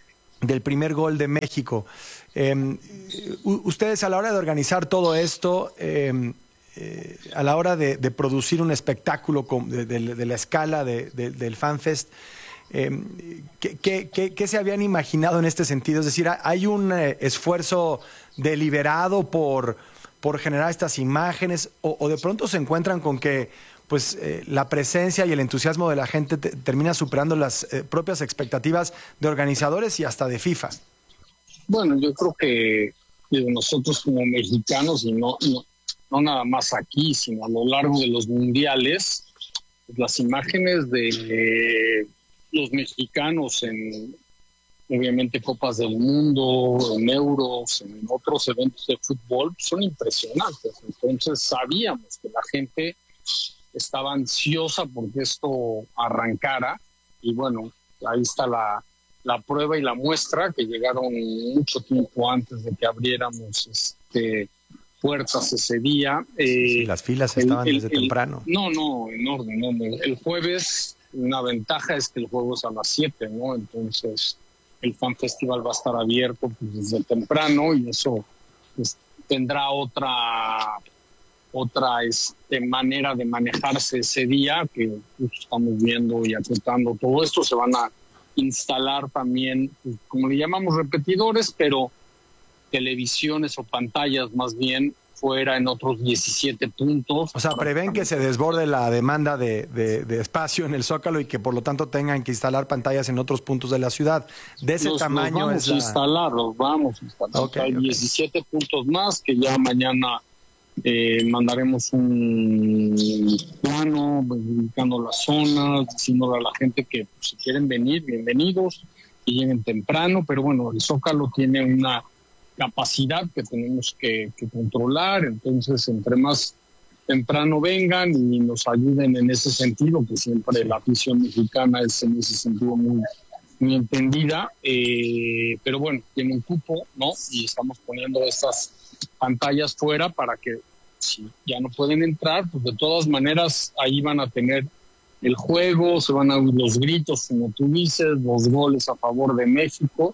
del primer gol de México. Eh, ustedes a la hora de organizar todo esto, eh, eh, a la hora de, de producir un espectáculo con, de, de, de la escala de, de, del FanFest, eh, ¿qué, qué, qué, ¿qué se habían imaginado en este sentido? Es decir, ¿hay un eh, esfuerzo deliberado por... por generar estas imágenes o, o de pronto se encuentran con que pues eh, la presencia y el entusiasmo de la gente te, termina superando las eh, propias expectativas de organizadores y hasta de FIFA? Bueno, yo creo que digo, nosotros como mexicanos, y no, no, no nada más aquí, sino a lo largo de los mundiales, pues las imágenes de eh, los mexicanos en... obviamente Copas del Mundo, en Euros, en otros eventos de fútbol, son impresionantes. Entonces sabíamos que la gente estaba ansiosa porque esto arrancara y bueno, ahí está la, la prueba y la muestra que llegaron mucho tiempo antes de que abriéramos este, puertas ese día. Eh, sí, las filas el, estaban el, desde el, temprano. No, no, enorme. No, el jueves, una ventaja es que el juego es a las siete, ¿no? Entonces... el Fan Festival va a estar abierto pues, desde temprano y eso pues, tendrá otra otra este, manera de manejarse ese día que pues, estamos viendo y acotando todo esto. Se van a instalar también, pues, como le llamamos, repetidores, pero televisiones o pantallas más bien fuera en otros diecisiete puntos. O sea, prevén que se desborde la demanda de, de, de espacio en el Zócalo y que por lo tanto tengan que instalar pantallas en otros puntos de la ciudad. De ese los, tamaño los vamos es a la... instalar, los vamos a instalar. Okay, Hay okay. diecisiete puntos más que ya mañana eh, mandaremos un plano ubicando las zonas, diciéndole a la gente que pues, si quieren venir, bienvenidos, que lleguen temprano, pero bueno, el Zócalo tiene una capacidad que tenemos que, que controlar, entonces entre más temprano vengan y nos ayuden en ese sentido, que siempre la afición mexicana es en ese sentido muy, muy entendida, eh, pero bueno, tiene un cupo, ¿no? Y estamos poniendo estas pantallas fuera para que si ya no pueden entrar, pues de todas maneras ahí van a tener el juego, se van a oír los gritos, como tú dices, los goles a favor de México,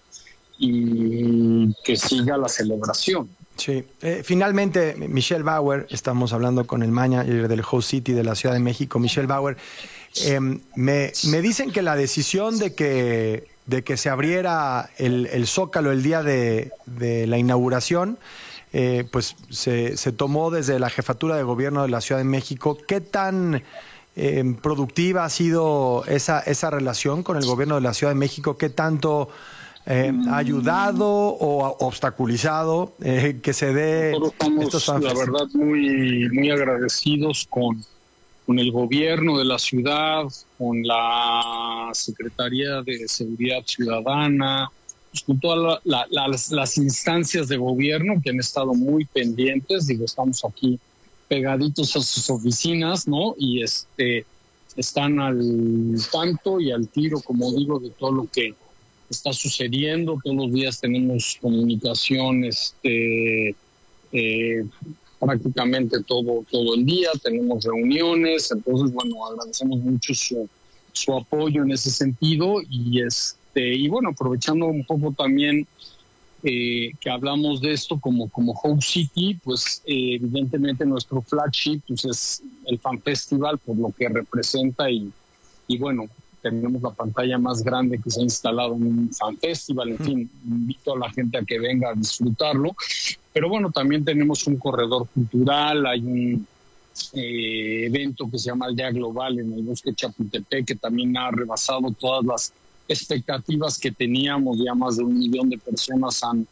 y que siga la celebración. Sí, eh, finalmente Michelle Bauer, estamos hablando con el manager del Host City de la Ciudad de México, Michelle Bauer, eh, me, me dicen que la decisión de que, de que se abriera el, el Zócalo el día de, de la inauguración, eh, pues se, se tomó desde la Jefatura de Gobierno de la Ciudad de México. ¿Qué tan eh, productiva ha sido esa, esa relación con el Gobierno de la Ciudad de México? ¿Qué tanto... Eh, ha ayudado o ha obstaculizado eh, que se dé estos fanfests? La verdad muy muy agradecidos con, con el gobierno de la ciudad, con la Secretaría de Seguridad Ciudadana, pues con todas la, la, las, las instancias de gobierno que han estado muy pendientes. Digo, estamos aquí pegaditos a sus oficinas, ¿no? Y este están al tanto y al tiro, como digo, de todo lo que está sucediendo. Todos los días tenemos comunicación este, eh, prácticamente todo, todo el día, tenemos reuniones, entonces bueno, agradecemos mucho su, su apoyo en ese sentido y, este, y bueno, aprovechando un poco también eh, que hablamos de esto como, como Host City, pues eh, evidentemente nuestro flagship pues, es el Fan Festival por lo que representa y, y bueno, tenemos la pantalla más grande que se ha instalado en un Fan Festival. En fin, invito a la gente a que venga a disfrutarlo. Pero bueno, también tenemos un corredor cultural, hay un eh, evento que se llama Aldea Global en el Bosque Chapultepec, que también ha rebasado todas las expectativas que teníamos. Ya más de un millón de personas han,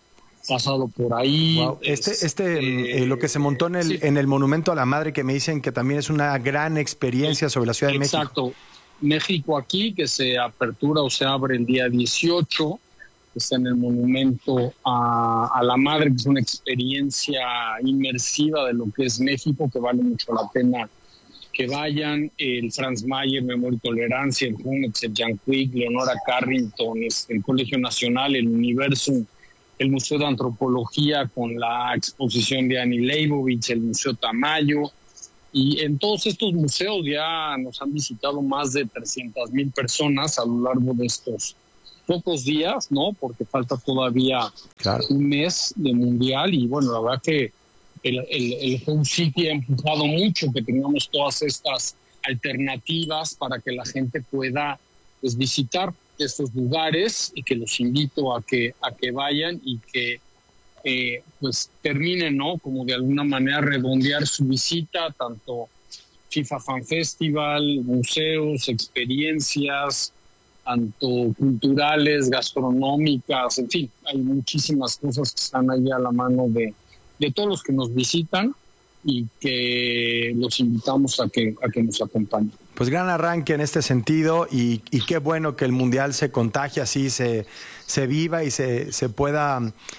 pasado por ahí. Wow. Este, este, este eh, lo que se montó en el, sí. en el Monumento a la Madre, que me dicen que también es una gran experiencia sobre la Ciudad de México. Exacto. México aquí, que se apertura o se abre el día dieciocho, está en el Monumento a, a la Madre, que es una experiencia inmersiva de lo que es México, que vale mucho la pena que vayan. El Franz Mayer, Memoria y Tolerancia, el Junex, el Jan Quick, Leonora Carrington, el Colegio Nacional, el Universum, el Museo de Antropología con la exposición de Annie Leibovitz, el Museo Tamayo. Y en todos estos museos ya nos han visitado más de trescientas mil personas a lo largo de estos pocos días, ¿no? Porque falta todavía claro. un mes de mundial y bueno, la verdad que el, el, el Home City ha empujado mucho que tengamos todas estas alternativas para que la gente pueda pues, visitar estos lugares y que los invito a que, a que vayan y que eh, pues terminen, ¿no? Como de alguna manera redondear su visita, tanto FIFA Fan Festival, museos, experiencias, tanto culturales, gastronómicas, en fin, hay muchísimas cosas que están ahí a la mano de, de todos los que nos visitan y que los invitamos a que, a que nos acompañen. Pues gran arranque en este sentido y, y qué bueno que el Mundial se contagie así, se, se viva y se, se pueda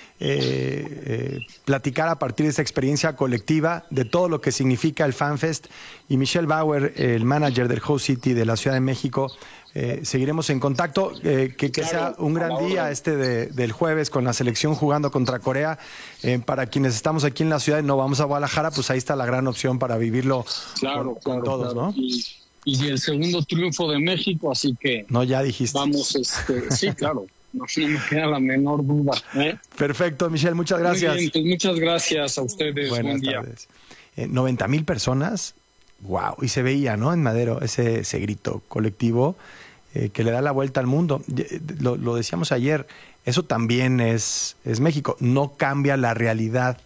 eh, eh, platicar a partir de esta experiencia colectiva de todo lo que significa el FanFest. Y Michelle Bauer, el manager del Host City de la Ciudad de México, Eh, seguiremos en contacto, eh, que, que claro, sea un gran día este de, del jueves con la selección jugando contra Corea. Eh, para quienes estamos aquí en la ciudad y no vamos a Guadalajara, pues ahí está la gran opción para vivirlo claro, con, con claro, todos, claro. ¿no? Y, y el segundo triunfo de México, así que... No, ya dijiste. Vamos, este, sí, claro, no, no me queda la menor duda. ¿eh? Perfecto, Michelle, muchas gracias. Muy bien, pues muchas gracias a ustedes. Buenas Buen día. tardes. Eh, noventa mil personas, wow, y se veía, ¿no? En Madero, ese, ese grito colectivo eh, que le da la vuelta al mundo. Lo, lo decíamos ayer, eso también es, es México. No cambia la realidad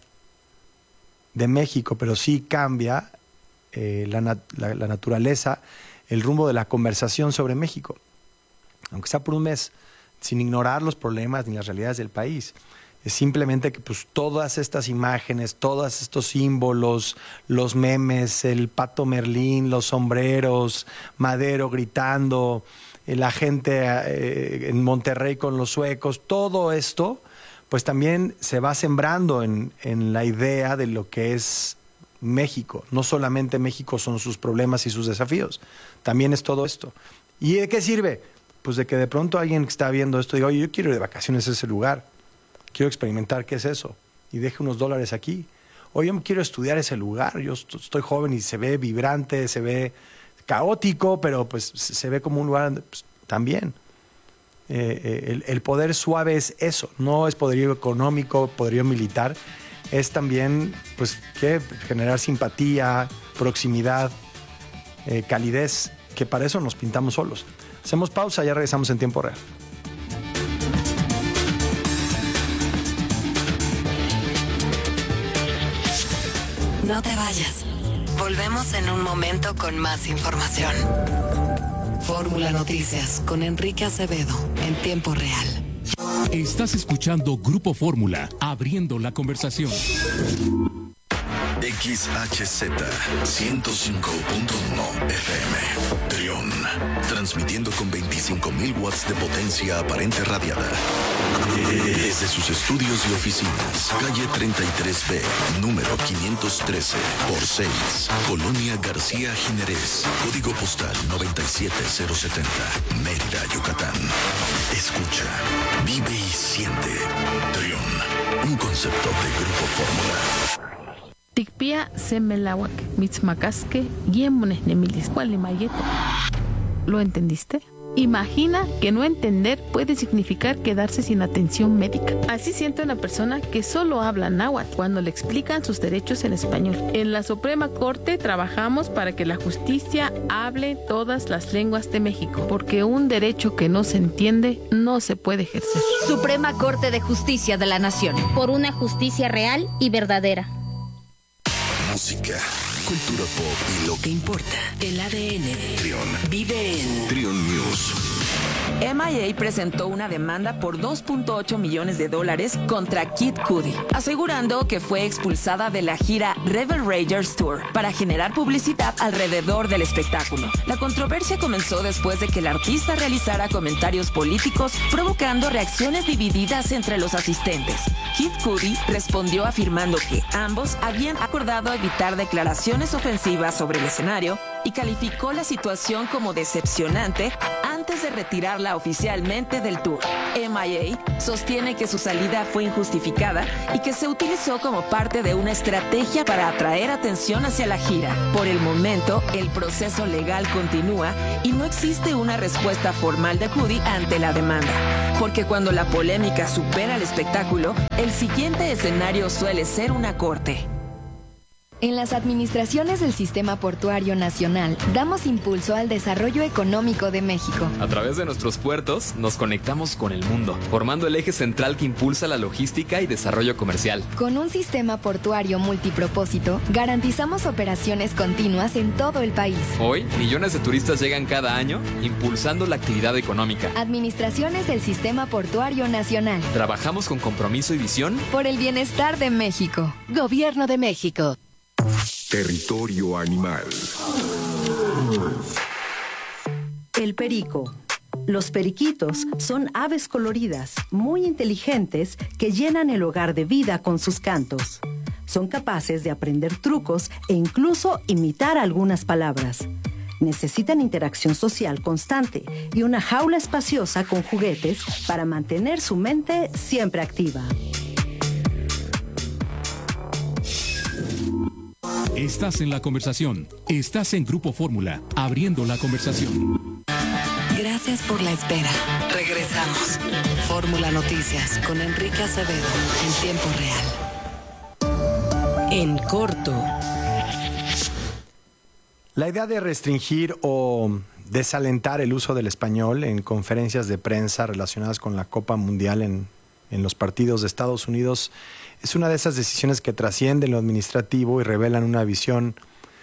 de México, pero sí cambia eh, la, nat la, la naturaleza, el rumbo de la conversación sobre México. Aunque sea por un mes, sin ignorar los problemas ni las realidades del país. Es simplemente que pues todas estas imágenes, todos estos símbolos, los memes, el Pato Merlín, los sombreros, Madero gritando, eh, la gente eh, en Monterrey con los suecos, todo esto pues también se va sembrando en, en la idea de lo que es México. No solamente México son sus problemas y sus desafíos, también es todo esto. ¿Y de qué sirve? Pues de que de pronto alguien que está viendo esto diga, oye, yo quiero ir de vacaciones a ese lugar, quiero experimentar qué es eso, y deje unos dólares aquí. Oye, yo quiero estudiar ese lugar, yo estoy joven y se ve vibrante, se ve caótico, pero pues se ve como un lugar pues, también. Eh, el, el poder suave es eso, no es poderío económico, poderío militar, es también pues ¿qué? Generar simpatía, proximidad, eh, calidez, que para eso nos pintamos solos. Hacemos pausa, ya regresamos en tiempo real. No te vayas. Volvemos en un momento con más información. Fórmula Noticias con Enrique Acevedo en tiempo real. Estás escuchando Grupo Fórmula, abriendo la conversación. X H Z ciento cinco punto uno F M Trión, transmitiendo con veinticinco mil watts de potencia aparente radiada desde sus estudios y oficinas, calle treinta y tres B, número quinientos trece por seis, Colonia García Jiménez, código postal noventa y siete cero setenta, Mérida, Yucatán. Escucha, vive y siente. Trión, un concepto de Grupo Fórmula. Tikpia semelawak, mitzmakaske, yemones nemilis, mayeto. ¿Lo entendiste? Imagina que no entender puede significar quedarse sin atención médica. Así siente una persona que solo habla náhuatl cuando le explican sus derechos en español. En la Suprema Corte trabajamos para que la justicia hable todas las lenguas de México, porque un derecho que no se entiende no se puede ejercer. Suprema Corte de Justicia de la Nación. Por una justicia real y verdadera. Música, cultura pop y lo que importa. El A D N. Trión. Vive en Trión News. M I A presentó una demanda por dos punto ocho millones de dólares contra Kid Cudi, asegurando que fue expulsada de la gira Rebel Ragers Tour para generar publicidad alrededor del espectáculo. La controversia comenzó después de que el artista realizara comentarios políticos, provocando reacciones divididas entre los asistentes. Kid Cudi respondió afirmando que ambos habían acordado evitar declaraciones ofensivas sobre el escenario y calificó la situación como decepcionante antes de retirarla oficialmente del tour. M I A sostiene que su salida fue injustificada y que se utilizó como parte de una estrategia para atraer atención hacia la gira. Por el momento, el proceso legal continúa y no existe una respuesta formal de Cudi ante la demanda, porque cuando la polémica supera el espectáculo, el siguiente escenario suele ser una corte. En las administraciones del Sistema Portuario Nacional, damos impulso al desarrollo económico de México. A través de nuestros puertos, nos conectamos con el mundo, formando el eje central que impulsa la logística y desarrollo comercial. Con un sistema portuario multipropósito, garantizamos operaciones continuas en todo el país. Hoy, millones de turistas llegan cada año, impulsando la actividad económica. Administraciones del Sistema Portuario Nacional. Trabajamos con compromiso y visión por el bienestar de México. Gobierno de México. Territorio animal. El perico. Los periquitos son aves coloridas, muy inteligentes, que llenan el hogar de vida con sus cantos. Son capaces de aprender trucos e incluso imitar algunas palabras. Necesitan interacción social constante y una jaula espaciosa con juguetes para mantener su mente siempre activa. Estás en la conversación. Estás en Grupo Fórmula, abriendo la conversación. Gracias por la espera. Regresamos. Fórmula Noticias con Enrique Acevedo en tiempo real. En corto. La idea de restringir o desalentar el uso del español en conferencias de prensa relacionadas con la Copa Mundial en, en los partidos de Estados Unidos es una de esas decisiones que trascienden lo administrativo y revelan una visión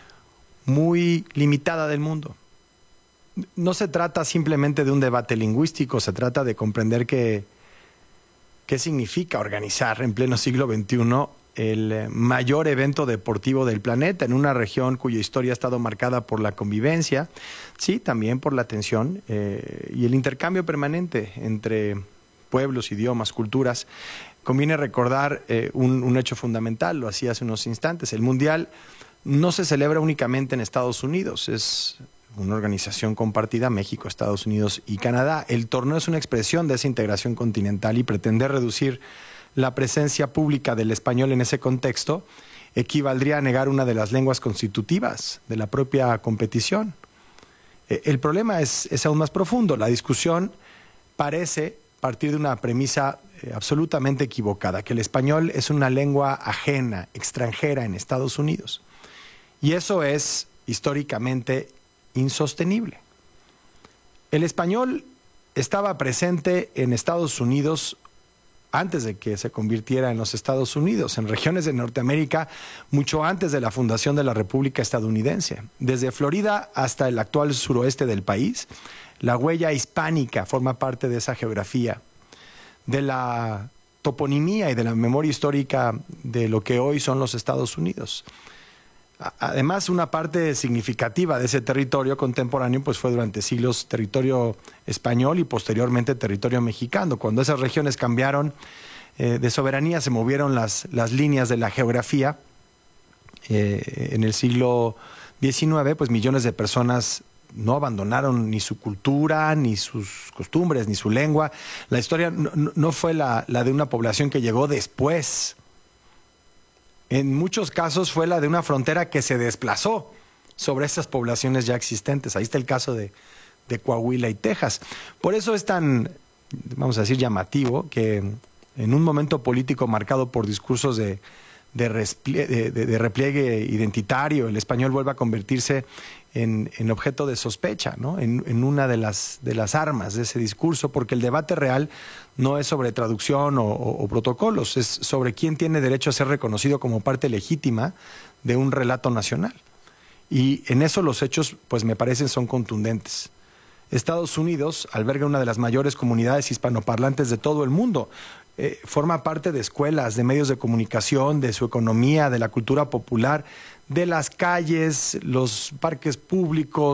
muy limitada del mundo. No se trata simplemente de un debate lingüístico, se trata de comprender que, qué significa organizar en pleno siglo veintiuno el mayor evento deportivo del planeta en una región cuya historia ha estado marcada por la convivencia, sí, también por la tensión eh, y el intercambio permanente entre pueblos, idiomas, culturas. Conviene recordar eh, un, un hecho fundamental, lo hacía hace unos instantes. El Mundial no se celebra únicamente en Estados Unidos, es una organización compartida, México, Estados Unidos y Canadá. El torneo es una expresión de esa integración continental y pretender reducir la presencia pública del español en ese contexto equivaldría a negar una de las lenguas constitutivas de la propia competición. Eh, el problema es, es aún más profundo. La discusión parece partir de una premisa eh, absolutamente equivocada, que el español es una lengua ajena, extranjera en Estados Unidos. Y eso es históricamente insostenible. El español estaba presente en Estados Unidos antes de que se convirtiera en los Estados Unidos, en regiones de Norteamérica, mucho antes de la fundación de la República Estadounidense. Desde Florida hasta el actual suroeste del país, la huella hispánica forma parte de esa geografía, de la toponimia y de la memoria histórica de lo que hoy son los Estados Unidos. Además, una parte significativa de ese territorio contemporáneo pues fue durante siglos territorio español y posteriormente territorio mexicano. Cuando esas regiones cambiaron eh, de soberanía, se movieron las, las líneas de la geografía. Eh, en el siglo diecinueve, pues millones de personas no abandonaron ni su cultura, ni sus costumbres, ni su lengua. La historia no, no fue la, la de una población que llegó después. En muchos casos fue la de una frontera que se desplazó sobre esas poblaciones ya existentes. Ahí está el caso de, de Coahuila y Texas. Por eso es tan, vamos a decir, llamativo que en un momento político marcado por discursos de, de, respliegue, de, de, de repliegue identitario, el español vuelve a convertirse en, en objeto de sospecha, ¿no? en, en una de las, de las armas de ese discurso, porque el debate real no es sobre traducción o, o, o protocolos, es sobre quién tiene derecho a ser reconocido como parte legítima de un relato nacional. Y en eso los hechos, pues me parecen, son contundentes. Estados Unidos alberga una de las mayores comunidades hispanoparlantes de todo el mundo. Eh, forma parte de escuelas, de medios de comunicación, de su economía, de la cultura popular, de las calles, los parques públicos,